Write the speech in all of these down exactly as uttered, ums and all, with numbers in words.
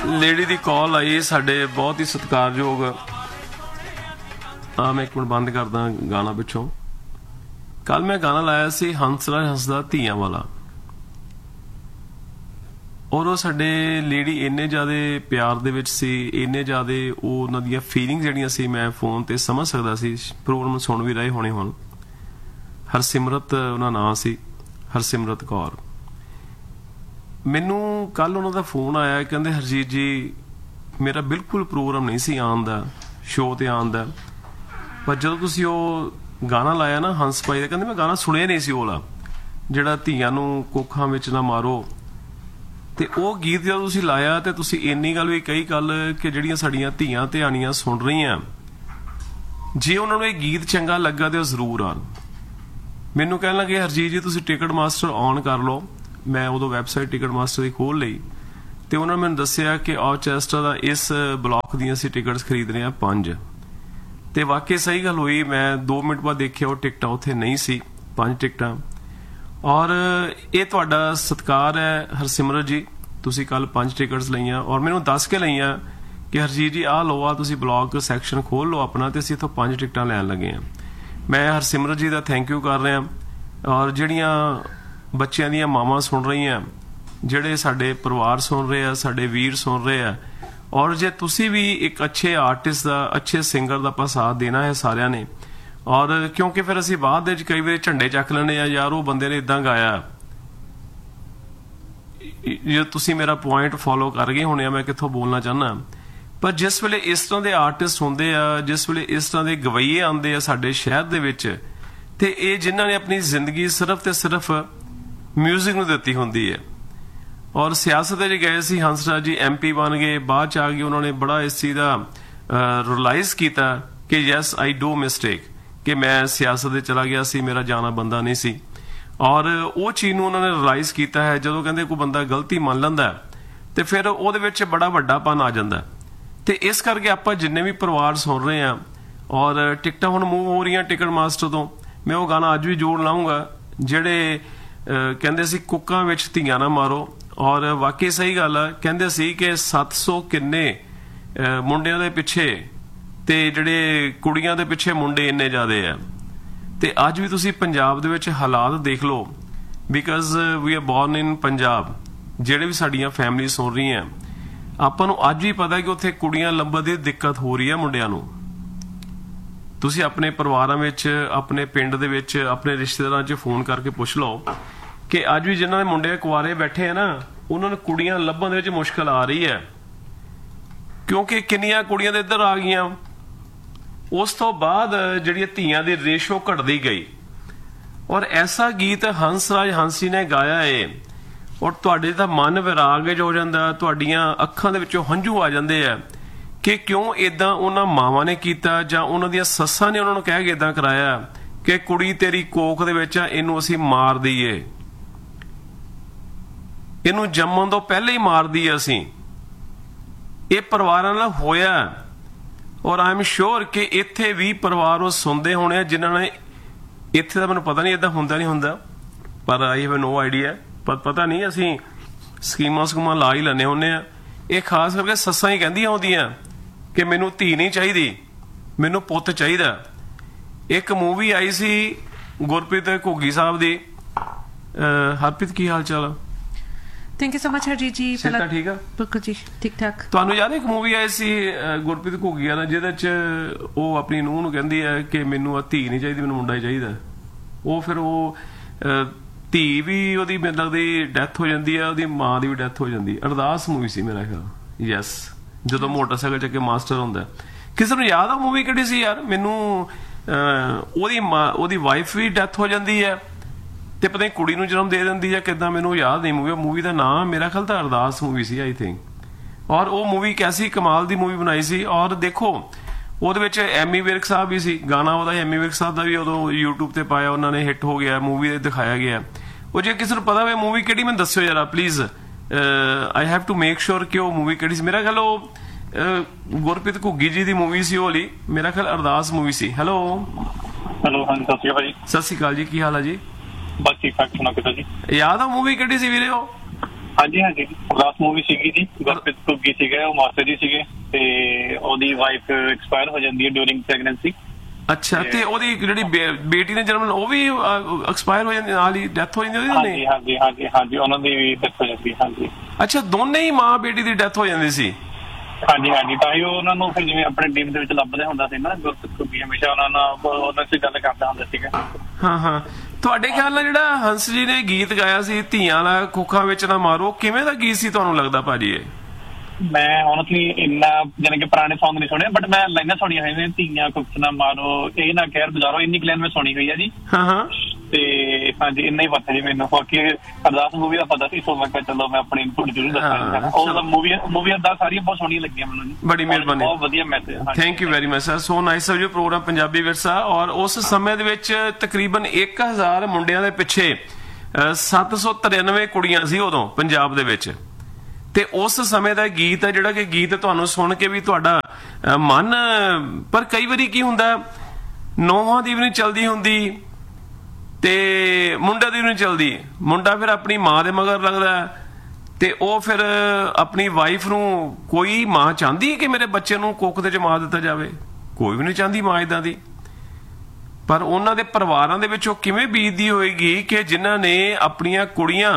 Lady ਦੀ ਕਾਲ ਆਈ ਸਾਡੇ ਬਹੁਤ ਹੀ ਸਤਿਕਾਰਯੋਗ। ਆ ਮੈਂ ਇੱਕ ਮਿੰਟ ਬੰਦ ਕਰਦਾ ਗਾਣਾ ਪਿੱਛੋਂ। ਕੱਲ ਮੈਂ ਗਾਣਾ ਲਾਇਆ ਸੀ ਹੰਸਰਾਜ ਹੱਸਦਾ ਧੀਆਂ ਵਾਲਾ, ਔਰ ਉਹ ਸਾਡੇ ਲੇਡੀ ਇੰਨੇ ਜ਼ਿਆਦਾ ਪਿਆਰ ਦੇ ਵਿੱਚ ਸੀ, ਇੰਨੇ ਜ਼ਿਆਦਾ ਉਹ ਉਹਨਾਂ ਦੀਆਂ ਫੀਲਿੰਗ ਜਿਹੜੀਆਂ ਸੀ ਮੈਂ ਫੋਨ ਤੇ ਸਮਝ ਸਕਦਾ ਸੀ। ਪ੍ਰੋਗਰਾਮ ਸੁਣ ਵੀ ਰਹੇ ਹੋਣੇ ਹੁਣ। ਹਰਸਿਮਰਤ ਉਹਨਾਂ ਨਾਂ ਸੀ, ਹਰਸਿਮਰਤ ਕੌਰ। ਮੈਨੂੰ ਕੱਲ ਉਹਨਾਂ ਦਾ ਫੋਨ ਆਇਆ, ਕਹਿੰਦੇ ਹਰਜੀਤ ਜੀ ਮੇਰਾ ਬਿਲਕੁਲ ਪ੍ਰੋਗਰਾਮ ਨਹੀਂ ਸੀ ਆਉਣ ਦਾ, ਸ਼ੋਅ ਤੇ ਆਉਣ ਦਾ, ਪਰ ਜਦੋਂ ਤੁਸੀਂ ਉਹ ਗਾਣਾ ਲਾਇਆ ਨਾ ਹੰਸ ਭਾਈ ਦਾ, ਕਹਿੰਦੇ ਮੈਂ ਗਾਣਾ ਸੁਣਿਆ ਨਹੀਂ ਸੀ ਉਹ ਵਾਲਾ ਜਿਹੜਾ ਧੀਆਂ ਨੂੰ ਕੋਖਾਂ ਵਿੱਚ ਨਾ ਮਾਰੋ। ਤੇ ਉਹ ਗੀਤ ਜਦੋਂ ਤੁਸੀਂ ਲਾਇਆ ਤੇ ਤੁਸੀਂ ਇੰਨੀ ਗੱਲ ਵੀ ਕਹੀ ਕੱਲ ਕਿ ਜਿਹੜੀਆਂ ਸਾਡੀਆਂ ਧੀਆਂ ਧਿਆਣੀਆਂ ਸੁਣ ਰਹੀਆਂ, ਜੇ ਉਹਨਾਂ ਨੂੰ ਇਹ ਗੀਤ ਚੰਗਾ ਲੱਗਾ ਤੇ ਉਹ ਜ਼ਰੂਰ ਆਉਣ। ਮੈਨੂੰ ਕਹਿਣ ਲੱਗੇ ਹਰਜੀਤ ਜੀ ਤੁਸੀਂ ਟਿਕਟ ਮਾਸਟਰ ਔਨ ਕਰ ਲਓ। ਮੈਂ ਉਦੋਂ ਵੈਬਸਾਈਟ ਟਿਕਟ ਮਾਸਟਰ ਦੀ ਖੋਲ ਲਈ ਤੇ ਉਹਨਾਂ ਨੇ ਮੈਨੂੰ ਦੱਸਿਆ ਕਿ ਆਰਕੈਸਟਰਾ ਦਾ ਇਸ ਬਲਾਕ ਦੀਆਂ ਅਸੀਂ ਟਿਕਟਸ ਖਰੀਦ ਰਹੇ ਹਾਂ ਪੰਜ। ਤੇ ਵਾਕਈ ਸਹੀ ਗੱਲ ਹੋਈ। ਮੈਂ ਦੋ ਮਿੰਟ ਬਾਅਦ ਦੇਖਿਆ ਉਹ ਟਿਕਟਾਂ ਉੱਥੇ ਨਹੀਂ ਸੀ, ਪੰਜ ਟਿਕਟਾਂ। ਔਰ ਇਹ ਤੁਹਾਡਾ ਸਤਿਕਾਰ ਹੈ ਹਰਸਿਮਰਤ ਜੀ, ਤੁਸੀਂ ਕੱਲ ਪੰਜ ਟਿਕਟਸ ਲਈਆਂ ਔਰ ਮੈਨੂੰ ਦੱਸ ਕੇ ਲਈਆਂ ਕਿ ਹਰਜੀਤ ਜੀ ਆਹ ਲਓ, ਆ ਤੁਸੀਂ ਬਲਾਕ ਸੈਕਸ਼ਨ ਖੋਲ ਲਓ ਆਪਣਾ ਤੇ ਅਸੀਂ ਇੱਥੋਂ ਪੰਜ ਟਿਕਟਾਂ ਲੈਣ ਲੱਗੇ ਹਾਂ। ਮੈਂ ਹਰਸਿਮਰਤ ਜੀ ਦਾ ਥੈਂਕ ਯੂ ਕਰ ਰਿਹਾ। ਔਰ ਜਿਹੜੀਆਂ ਬੱਚਿਆਂ ਦੀਆਂ ਮਾਵਾਂ ਸੁਣ ਰਹੀਆਂ, ਜਿਹੜੇ ਸਾਡੇ ਪਰਿਵਾਰ ਸੁਣ ਰਹੇ ਆ, ਸਾਡੇ ਵੀਰ ਸੁਣ ਰਹੇ ਆ, ਔਰ ਜੇ ਤੁਸੀਂ ਵੀ ਇੱਕ ਅੱਛੇ ਆਰਟਿਸਟ ਦਾ, ਅੱਛੇ ਸਿੰਗਰ ਦਾ ਆਪਾਂ ਸਾਥ ਦੇਣਾ ਹੈ ਸਾਰਿਆਂ ਨੇ। ਔਰ ਕਿਉਂਕਿ ਫਿਰ ਅਸੀਂ ਬਾਅਦ ਦੇ ਵਿੱਚ ਕਈ ਵਾਰੀ ਝੰਡੇ ਚੱਕ ਲੈਂਦੇ ਆ, ਯਾਰ ਉਹ ਬੰਦੇ ਨੇ ਇਦਾਂ ਗਾਇਆ। ਜੇ ਤੁਸੀਂ ਮੇਰਾ ਪੁਆਇੰਟ ਫੋਲੋ ਕਰ ਗਏ ਹੋਣੇ ਆ ਮੈਂ ਕਿੱਥੋਂ ਬੋਲਣਾ ਚਾਹੁੰਦਾ। ਪਰ ਜਿਸ ਵੇਲੇ ਇਸ ਤਰ੍ਹਾਂ ਦੇ ਆਰਟਿਸਟ ਹੁੰਦੇ ਆ, ਜਿਸ ਵੇਲੇ ਇਸ ਤਰ੍ਹਾਂ ਦੇ ਗਵਈਏ ਆਉਂਦੇ ਆ ਸਾਡੇ ਸ਼ਹਿਰ ਦੇ ਵਿੱਚ, ਤੇ ਇਹ ਜਿਨ੍ਹਾਂ ਨੇ ਆਪਣੀ ਜ਼ਿੰਦਗੀ ਸਿਰਫ ਤੇ ਸਿਰਫ ਮਿਊਜ਼ਿਕ ਨੂੰ ਦਿੱਤੀ ਹੁੰਦੀ ਹੈ। ਔਰ ਸਿਆਸਤ ਵਿੱਚ ਗਏ ਸੀ ਹੰਸਰਾਜ ਜੀ, ਐਮ ਪੀ ਬਣ ਗਏ, ਬਾਅਦ ਚ ਆ ਕੇ ਉਹਨਾਂ ਨੇ ਬੜਾ ਇਸ ਚੀਜ਼ ਦਾ ਰਿਅਲਾਈਜ਼ ਕੀਤਾ ਕਿ ਯੈਸ ਆਈ ਡੂ ਮਿਸਟੇਕ, ਕਿ ਮੈਂ ਸਿਆਸਤ ਦੇ ਚਲਾ ਗਿਆ ਸੀ, ਮੇਰਾ ਜਾਣਾ ਬੰਦਾ ਨਹੀਂ ਸੀ। ਔਰ ਉਹ ਚੀਜ਼ ਨੂੰ ਉਹਨਾਂ ਨੇ ਰਿਅਲਾਈਜ਼ ਕੀਤਾ ਹੈ। ਜਦੋਂ ਕਹਿੰਦੇ ਕੋਈ ਬੰਦਾ ਗਲਤੀ ਮੰਨ ਲੈਂਦਾ ਤੇ ਫਿਰ ਉਹਦੇ ਵਿੱਚ ਬੜਾ ਵੱਡਾਪਨ ਆ ਜਾਂਦਾ। ਤੇ ਇਸ ਕਰਕੇ ਆਪਾਂ ਜਿੰਨੇ ਵੀ ਪਰਿਵਾਰ ਸੁਣ ਰਹੇ ਆ, ਔਰ ਟਿਕਟਾਂ ਹੁਣ ਮੂਵ ਹੋ ਰਹੀਆਂ ਟਿਕਟ ਮਾਸਟਰ ਤੋਂ, ਮੈਂ ਉਹ ਗਾਣਾ ਅੱਜ ਵੀ ਜੋੜ ਲਾਉਂਗਾ ਜਿਹੜੇ ਕਹਿੰਦੇ ਸੀ ਕੁੱਕਾਂ ਵਿੱਚ ਧੀਆਂ ਨਾ ਮਾਰੋ। ਔਰ ਵਾਕਈ ਸਹੀ ਗੱਲ ਆ, ਕਹਿੰਦੇ ਸੀ ਕਿ ਸੱਤ ਸੌ ਕਿੰਨੇ ਮੁੰਡਿਆਂ ਦੇ ਪਿੱਛੇ ਤੇ ਜਿਹੜੇ ਕੁੜੀਆਂ ਦੇ ਪਿੱਛੇ ਮੁੰਡੇ ਇੰਨੇ ਜ਼ਿਆਦੇ ਆ। ਤੇ ਅੱਜ ਵੀ ਤੁਸੀਂ ਪੰਜਾਬ ਦੇ ਵਿੱਚ ਹਾਲਾਤ ਦੇਖ ਲਓ, because we R born in Punjab. ਜਿਹੜੇ ਵੀ ਸਾਡੀਆਂ ਫੈਮਿਲੀ ਸੁਣ ਰਹੀਆਂ, ਆਪਾਂ ਨੂੰ ਅੱਜ ਵੀ ਪਤਾ ਕਿ ਉੱਥੇ ਕੁੜੀਆਂ ਲੱਭਣ ਦੀ ਦਿੱਕਤ ਹੋ ਰਹੀ ਹੈ ਮੁੰਡਿਆਂ ਨੂੰ। ਤੁਸੀਂ ਆਪਣੇ ਪਰਿਵਾਰਾਂ ਵਿੱਚ, ਆਪਣੇ ਪਿੰਡ ਦੇ ਵਿੱਚ, ਆਪਣੇ ਰਿਸ਼ਤੇਦਾਰਾਂ 'ਚ ਫੋਨ ਕਰਕੇ ਪੁੱਛ ਲਓ ਕਿ ਅੱਜ ਵੀ ਜਿਨ੍ਹਾਂ ਦੇ ਮੁੰਡੇ ਕੁਆਰੇ ਬੈਠੇ ਆ ਨਾ, ਉਹਨਾਂ ਨੂੰ ਕੁੜੀਆਂ ਲੱਭਣ ਦੇ ਵਿੱਚ ਮੁਸ਼ਕਲ ਆ ਰਹੀ ਹੈ, ਕਿਉਂਕਿ ਕਿੰਨੀਆਂ ਕੁੜੀਆਂ ਦੇ ਇੱਧਰ ਆ ਗਈਆਂ। ਉਸ ਤੋਂ ਬਾਅਦ ਜਿਹੜੀਆਂ ਧੀਆਂ ਦੀ ਰੇਸ਼ੋ ਘਟਦੀ ਗਈ। ਔਰ ਐਸਾ ਗੀਤ ਹੰਸਰਾਜ ਹੰਸੀ ਨੇ ਗਾਇਆ ਏ, ਔਰ ਤੁਹਾਡੇ ਦਾ ਮਨ ਵਿਰਾਗ ਹੋ ਜਾਂਦਾ, ਤੁਹਾਡੀਆਂ ਅੱਖਾਂ ਦੇ ਵਿੱਚੋਂ ਹੰਝੂ ਆ ਜਾਂਦੇ ਆ ਕਿ ਕਿਉਂ ਇਦਾਂ ਉਹਨਾਂ ਮਾਵਾਂ ਨੇ ਕੀਤਾ, ਜਾਂ ਉਹਨਾਂ ਦੀਆਂ ਸੱਸਾਂ ਨੇ ਉਹਨਾਂ ਨੂੰ ਕਹਿ ਕੇ ਇਦਾਂ ਕਰਾਇਆ ਕਿ ਕੁੜੀ ਤੇਰੀ ਕੋਖ ਦੇ ਵਿੱਚ ਆ, ਇਹਨੂੰ ਅਸੀਂ ਮਾਰ ਦਈਏ, ਇਹਨੂੰ ਜੰਮਣ ਤੋਂ ਪਹਿਲਾਂ ਹੀ ਮਾਰ ਦਈਏ ਅਸੀਂ। ਇਹ ਪਰਿਵਾਰਾਂ ਨਾਲ ਹੋਇਆ। ਔਰ ਆਈ ਐਮ ਸ਼ੋਰ ਕਿ ਇੱਥੇ ਵੀ ਪਰਿਵਾਰ ਉਹ ਸੁਣਦੇ ਹੋਣੇ ਆ ਜਿਨ੍ਹਾਂ ਨੇ, ਇੱਥੇ ਤਾਂ ਮੈਨੂੰ ਪਤਾ ਨਹੀਂ ਏਦਾਂ ਹੁੰਦਾ ਨਹੀਂ ਹੁੰਦਾ, ਪਰ ਆਈ ਹੈਵ ਨੋ ਆਈਡੀਆ। ਪਰ ਪਤਾ ਨਹੀਂ, ਅਸੀਂ ਸਕੀਮਾਂ ਸਕੂਮਾਂ ਲਾ ਹੀ ਲੈਂਦੇ ਹੁੰਦੇ ਆ। ਇਹ ਖਾਸ ਕਰਕੇ ਸੱਸਾਂ ਹੀ ਕਹਿੰਦੀਆਂ ਹੁੰਦੀਆਂ ਕਿ ਮੈਨੂੰ ਧੀ ਨਹੀਂ ਚਾਹੀਦੀ, ਮੈਨੂੰ ਪੁੱਤ ਚਾਹੀਦਾ। ਇੱਕ ਮੂਵੀ ਆਈ ਸੀ ਗੁਰਪ੍ਰੀਤ ਘੁੱਗੀ ਸਾਹਿਬ ਦੀ। ਹਰਪ੍ਰੀਤ ਕੀ ਹਾਲ ਚਾਲ? Thank you so much Harjeet ਜੀ। ਸਿਹਤ ਠੀਕ ਆ? ਬਿਲਕੁਲ ਜੀ, ਠੀਕ ਠਾਕ। ਤੁਹਾਨੂੰ ਯਾਦ ਹੈ ਇੱਕ ਮੂਵੀ ਆਈ ਸੀ ਗੁਰਪ੍ਰੀਤ ਘੁੱਗੀ ਨਾਲ, ਜਿਹਦੇ ਚ ਉਹ ਆਪਣੀ ਨੂੰਹ ਨੂੰ ਕਹਿੰਦੀ ਹੈ ਕਿ ਮੈਨੂੰ ਧੀ ਨਹੀਂ ਚਾਹੀਦੀ, ਮੈਨੂੰ ਮੁੰਡਾ ਹੀ ਚਾਹੀਦਾ। ਉਹ ਫਿਰ ਉਹ ਧੀ ਵੀ ਉਹਦੀ ਮੈਨੂੰ ਲੱਗਦੀ ਡੈਥ ਹੋ ਜਾਂਦੀ ਹੈ, ਉਹਦੀ ਮਾਂ ਦੀ ਵੀ ਡੈਥ ਹੋ ਜਾਂਦੀ। ਅਰਦਾਸ ਮੂਵੀ ਸੀ ਮੇਰਾ ਖਿਆਲ। ਯੈਸ, ਜਦੋਂ ਮੋਟਰਸਾਈਕਲ ਚੱਕ ਕੇ ਮਾਸਟਰ ਹੁੰਦਾ। ਕਿਸੇ ਨੂੰ ਯਾਦ ਆ ਮੂਵੀ ਕਿਹੜੀ ਸੀ ਯਾਰ? ਮੈਨੂੰ ਉਹਦੀ ਮਾਂ, ਉਹਦੀ ਵਾਈਫ ਵੀ ਡੈਥ ਹੋ ਜਾਂਦੀ ਹੈ ਤੇ ਪਤਾ ਨਹੀਂ ਕੁੜੀ ਨੂੰ ਜਨਮ ਦੇ ਦਿੰਦੀ ਹੈ ਕਿੱਦਾਂ, ਮੈਨੂੰ ਯਾਦ ਨਹੀਂ ਮੂਵੀ। ਮੂਵੀ ਦਾ ਨਾਮ ਮੇਰਾ ਖਿਆਲ ਤਾਂ ਅਰਦਾਸ ਮੂਵੀ ਸੀ ਆਈ ਥਿੰਕ। ਔਰ ਉਹ ਮੂਵੀ ਕੈਸੀ ਕਮਾਲ ਦੀ ਮੂਵੀ ਬਣਾਈ ਸੀ। ਔਰ ਦੇਖੋ ਉਹਦੇ ਵਿੱਚ ਐਮੀ ਵਿਰਕ ਸਾਹਿਬ ਵੀ ਸੀ। ਗਾਣਾ ਉਹਦਾ ਐਮੀ ਵਿਰਕ ਸਾਹਿਬ ਦਾ ਵੀ ਉਦੋਂ ਯੂਟਿਊਬ ਤੇ ਪਾਇਆ ਉਹਨਾਂ ਨੇ, ਹਿੱਟ ਹੋ ਗਿਆ, ਮੂਵੀ ਦੇ ਦਿਖਾਇਆ ਗਿਆ। ਉਹ ਜੇ ਕਿਸੇ ਨੂੰ ਪਤਾ ਹੋਵੇ ਮੂਵੀ ਕਿਹੜੀ ਮੈਨੂੰ ਦੱਸਿਓ ਯਾਰ please. I have to make sure ਕਿ ਉਹ ਮੂਵੀ ਕਿਹੜੀ ਸੀ। ਮੇਰਾ ਖਿਆਲ ਉਹ ਗੁਰਪ੍ਰੀਤ ਘੁੱਗੀ ਜੀ ਦੀ ਮੂਵੀ ਸੀ, ਉਹ ਲਈ ਮੇਰਾ ਖਿਆਲ ਅਰਦਾਸ ਮੂਵੀ ਸੀ। ਹੈਲੋ ਹੈਲੋ, ਹਾਂਜੀ ਸਤਿ ਸ਼੍ਰੀ ਅਕਾਲ ਜੀ। ਸਤਿ ਸ਼੍ਰੀ ਅਕਾਲ ਜੀ, ਕੀ ਹਾਲ ਹੈ ਜੀ? ਬਸ ਠੀਕ ਠਾਕ। ਸੁਣਾ ਕਿਦਾਂ ਜੀ? ਯਾਦ ਆ ਮੂਵੀ ਕਿਹੜੀ ਸੀ ਵੀਰੇ ਉਹ? ਹਾਂਜੀ ਹਾਂਜੀ ਲਾਸਟ ਮੂਵੀ ਸੀਗੀ ਜੀ ਗੁਰਪ੍ਰੀਤ ਘੁੱਗੀ ਸੀਗਾ ਉਹ ਮਾਸਟਰ ਜੀ ਸੀਗੇ ਤੇ ਉਹਦੀ ਵਾਈਫ ਐਕਸਪਾਇਰ ਹੋ ਜਾਂਦੀ ਹੈ ਡਿਊਰਿੰਗ ਪ੍ਰੈਗਨੈਂਸੀ। ਅੱਛਾ ਤੇ ਉਹਦੀ ਜਿਹੜੀ ਬੇ- ਬੇਟੀ ਨੇ ਜਨਮ ਉਹ ਵੀ ਐਕਸਪਾਇਰ ਹੋ ਜਾਂਦੀ ਨਾਲ ਹੀ ਡੈਥ ਹੋ ਜਾਂਦੀ ਉਹਦੀ ਹਾਂਜੀ ਨਹੀਂ? ਹਾਂਜੀ ਹਾਂਜੀ ਹਾਂਜੀ ਉਹਨਾਂ ਦੀ ਵੀ ਡੈਥ ਹੋ ਜਾਂਦੀ ਹਾਂਜੀ। ਅੱਛਾ ਦੋਨੇ ਹੀ ਮਾਂ ਬੇਟੀ ਦੀ ਡੈਥ ਹੋ ਜਾਂਦੀ ਸੀ? ਹਾਂਜੀ ਹਾਂਜੀ ਤਾਂ ਹੀ ਉਹ ਉਹਨਾਂ ਨੂੰ ਫਿਰ ਜਿਵੇਂ ਆਪਣੇ ਟੀਮ ਦੇ ਵਿੱਚ ਲੱਭਦੇ ਹੁੰਦਾ ਸੀ ਨਾ ਗੁਰਪ੍ਰੀਤ ਘੁੱਗੀ ਹਮੇਸ਼ਾ ਉਹਨਾਂ ਨਾਲ ਉਹਨਾਂ ਨਾਲ ਗੱਲ ਕਰਦਾ ਹੁੰਦਾ ਸੀਗਾ। ਹਾਂ ਹਾਂ ਤੁਹਾਡੇ ਖਿਆਲ ਨਾਲ ਜਿਹੜਾ ਹੰਸ ਜੀ ਨੇ ਗੀਤ ਗਾਇਆ ਸੀ ਧੀਆਂ ਵਾਲਾ ਕੁੱਖਾਂ ਵਿੱਚ ਨਾ ਮਾਰੋ ਕਿਵੇਂ ਦਾ ਗੀਤ ਸੀ ਤੁਹਾਨੂੰ ਲੱਗਦਾ ਭਾਜੀ ਇਹ? ਮੈਂ honestly ਇੰਨਾ ਜਾਣੀ ਕਿ ਪੁਰਾਣੇ Song ਨਹੀਂ ਸੁਣੇ ਬਟ ਮੈਂ ਲਾਈਨਾਂ ਸੁਣੀਆਂ ਹੋਈਆਂ ਨੇ ਧੀਆਂ ਕੁੱਖ ਨਾ ਮਾਰੋ ਇਹ ਨਾ ਕਹਿਰ ਗੁਜ਼ਾਰੋ ਇੰਨੀ ਕਲੈਨ ਮੈਂ ਸੁਣੀ ਹੋਈ ਹੈ ਜੀ। ਹਾਂ ਹਾਂ ਤੇ ਹਾਂਜੀ ਇੰਨਾ ਹੀ ਪਤਾ ਜੀ ਮੈਨੂੰ ਬਾਕੀ ਅਰਦਾਸ ਮੂਵੀ ਦਾ ਪਤਾ ਸੀ ਸੋ ਮੈਂ ਕਿਹਾ ਚਲੋ ਮੈਂ ਆਪਣੀ ਇਨਪੁਟ ਜ਼ਰੂਰ ਦੱਸਾਂਗਾ। ਉਹ ਮੂਵੀ ਮੂਵੀ ਅਰਦਾਸ ਸਾਰੀਆਂ ਬਹੁਤ ਸੋਹਣੀਆਂ ਲੱਗੀਆਂ ਮੈਨੂੰ ਜੀ। ਬੜੀ ਮਿਹਰਬਾਨੀ ਬਹੁਤ ਵਧੀਆ message. Thank you very much sir so nice of you programme Punjabi ਵਿਰਸਾ। ਔਰ ਉਸ ਸਮੇਂ ਦੇ ਵਿੱਚ ਤਕਰੀਬਨ ਇੱਕ ਹਜ਼ਾਰ ਮੁੰਡਿਆਂ ਦੇ ਪਿੱਛੇ ਸੱਤ ਸੌ ਤਰਾਨਵੇਂ ਕੁੜੀਆਂ ਸੀ ਉਦੋਂ ਪੰਜਾਬ ਦੇ ਵਿੱਚ। ਤੇ ਉਸ ਸਮੇਂ ਦਾ ਗੀਤ ਹੈ ਜਿਹੜਾ ਕਿ ਗੀਤ ਤੁਹਾਨੂੰ ਸੁਣ ਕੇ ਵੀ ਤੁਹਾਡਾ ਮਨ ਪਰ ਕਈ ਵਾਰੀ ਕੀ ਹੁੰਦਾ ਨੌਹਾਂ ਦੀ ਵੀ ਨਹੀਂ ਚਲਦੀ ਹੁੰਦੀ ਤੇ ਮੁੰਡਾ ਦੀ ਵੀ ਨਹੀਂ ਚਲਦੀ। ਮੁੰਡਾ ਫਿਰ ਆਪਣੀ ਮਾਂ ਦੇ ਮਗਰ ਲੱਗਦਾ ਤੇ ਉਹ ਫਿਰ ਆਪਣੀ ਵਾਈਫ ਨੂੰ ਕੋਈ ਮਾਂ ਚਾਹੁੰਦੀ ਕਿ ਮੇਰੇ ਬੱਚੇ ਨੂੰ ਕੁੱਖ ਦੇ ਚ ਮਾਰ ਦਿੱਤਾ ਜਾਵੇ? ਕੋਈ ਵੀ ਨਹੀਂ ਚਾਹੁੰਦੀ ਮਾਂ ਏਦਾਂ ਦੀ। ਪਰ ਉਹਨਾਂ ਦੇ ਪਰਿਵਾਰਾਂ ਦੇ ਵਿੱਚ ਉਹ ਕਿਵੇਂ ਬੀਤਦੀ ਹੋਏਗੀ ਕਿ ਜਿਨ੍ਹਾਂ ਨੇ ਆਪਣੀਆਂ ਕੁੜੀਆਂ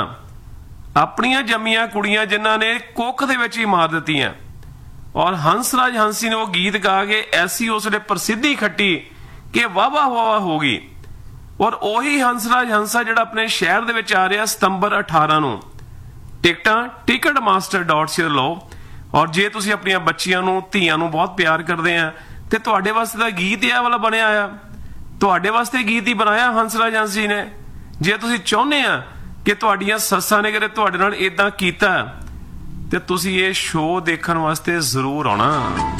ਆਪਣੀਆਂ ਜੰਮੀਆਂ ਕੁੜੀਆਂ ਜਿਨ੍ਹਾਂ ਨੇ ਕੁੱਖ ਦੇ ਵਿੱਚ ਹੀ ਮਾਰ ਦਿੱਤੀਆਂ। ਔਰ ਹੰਸਰਾਜ ਹੰਸੀ ਨੇ ਉਹ ਗੀਤ ਗਾ ਕੇ ਐਸੀ ਉਸ ਵੇਲੇ ਪ੍ਰਸਿੱਧੀ ਖੱਟੀ ਕਿ ਵਾਹ ਵਾਹ ਵਾਹ ਹੋ ਗਈ। ਔਰ ਉਹੀ ਹੰਸਰਾਜ ਹੰਸਾ ਜਿਹੜਾ ਆਪਣੇ ਸ਼ਹਿਰ ਦੇ ਵਿੱਚ ਆ ਰਿਹਾ ਸਤੰਬਰ ਅਠਾਰਾਂ ਨੂੰ। ਟਿਕਟਾਂ ਟਿਕਟ ਮਾਸਟਰ ਡਾਟ ਸੀ ਲਓ। ਔਰ ਜੇ ਤੁਸੀਂ ਆਪਣੀਆਂ ਬੱਚੀਆਂ ਨੂੰ ਧੀਆਂ ਨੂੰ ਬਹੁਤ ਪਿਆਰ ਕਰਦੇ ਆ ਤੇ ਤੁਹਾਡੇ ਵਾਸਤੇ ਤਾਂ ਗੀਤ ਇਹ ਵਾਲਾ ਬਣਿਆ ਆ। ਤੁਹਾਡੇ ਵਾਸਤੇ ਗੀਤ ਹੀ ਬਣਾਇਆ ਹੰਸਰਾਜ ਹੰਸੀ ਨੇ। ਜੇ ਤੁਸੀਂ ਚਾਹੁੰਦੇ ਆ ਕਿ ਤੁਹਾਡੀਆਂ ਸੱਸਾਂ ਨੇ ਕਦੇ ਤੁਹਾਡੇ ਨਾਲ ਇਦਾਂ ਕੀਤਾ ਤੇ ਤੁਸੀਂ ਇਹ ਸ਼ੋਅ ਦੇਖਣ ਵਾਸਤੇ ਜ਼ਰੂਰ ਆਉਣਾ।